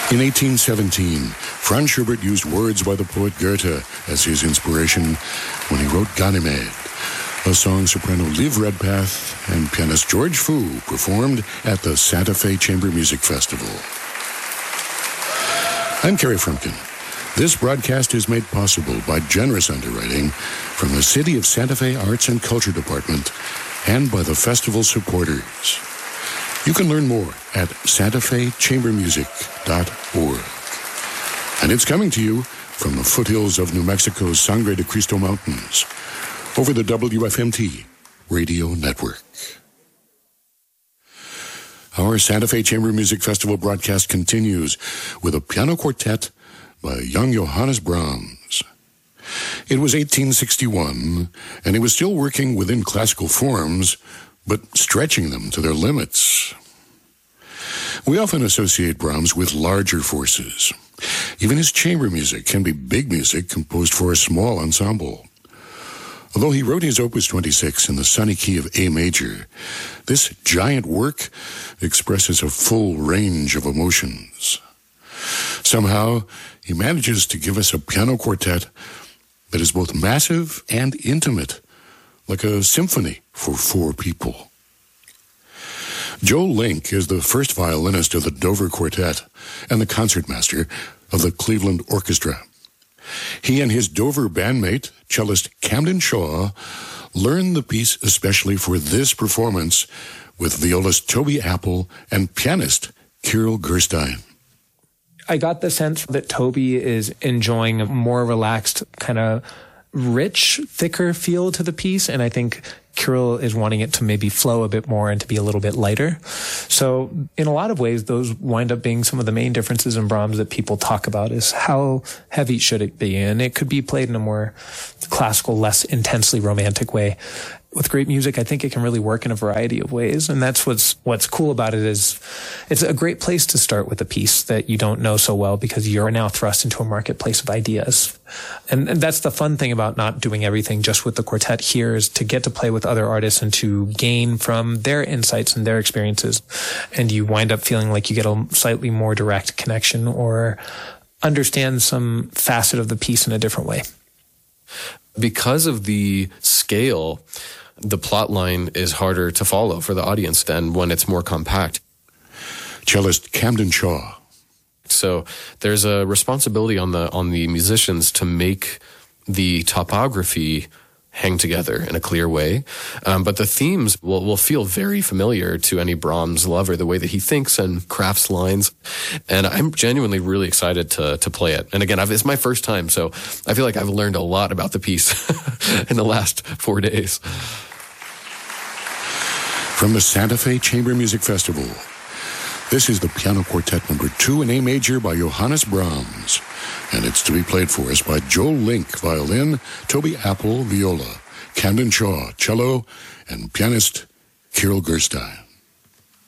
In 1817, Franz Schubert used words by the poet Goethe as his inspiration when he wrote Ganymede, a song soprano Liv Redpath and pianist George Fu performed at the Santa Fe Chamber Music Festival. I'm Kerry Frumkin. This broadcast is made possible by generous underwriting from the City of Santa Fe Arts and Culture Department and by the festival supporters. You can learn more at santafechambermusic.org. And it's coming to you from the foothills of New Mexico's Sangre de Cristo Mountains over the WFMT radio network. Our Santa Fe Chamber Music Festival broadcast continues with a piano quartet by young Johannes Brahms. It was 1861, and he was still working within classical forms, but stretching them to their limits. We often associate Brahms with larger forces. Even his chamber music can be big music composed for a small ensemble. Although he wrote his Opus 26 in the sunny key of A major, this giant work expresses a full range of emotions. Somehow, he manages to give us a piano quartet that is both massive and intimate, like a symphony for four people. Joe Link is the first violinist of the Dover Quartet and the concertmaster of the Cleveland Orchestra. He and his Dover bandmate, cellist Camden Shaw, learned the piece especially for this performance with violist Toby Apple and pianist Kirill Gerstein. I got the sense that Toby is enjoying a more relaxed, kind of rich, thicker feel to the piece, and I think Kirill is wanting it to maybe flow a bit more and to be a little bit lighter. So in a lot of ways, those wind up being some of the main differences in Brahms that people talk about, is how heavy should it be? And it could be played in a more classical, less intensely romantic way. With great music, I think it can really work in a variety of ways. And that's what's cool about it, is it's a great place to start with a piece that you don't know so well, because you're now thrust into a marketplace of ideas. And that's the fun thing about not doing everything just with the quartet here, is to get to play with other artists and to gain from their insights and their experiences. And you wind up feeling like you get a slightly more direct connection or understand some facet of the piece in a different way. Because of the scale, the plot line is harder to follow for the audience than when it's more compact. Cellist Camden Shaw. So there's a responsibility on the musicians to make the topography hang together in a clear way. But the themes will feel very familiar to any Brahms lover, the way that he thinks and crafts lines. And I'm genuinely really excited to play it. And again, it's my first time, so I feel like I've learned a lot about the piece in the last 4 days. From the Santa Fe Chamber Music Festival, this is the Piano Quartet No. 2 in A major by Johannes Brahms, and it's to be played for us by Joe Link, violin, Toby Apple, viola, Camden Shaw, cello, and pianist Kirill Gerstein.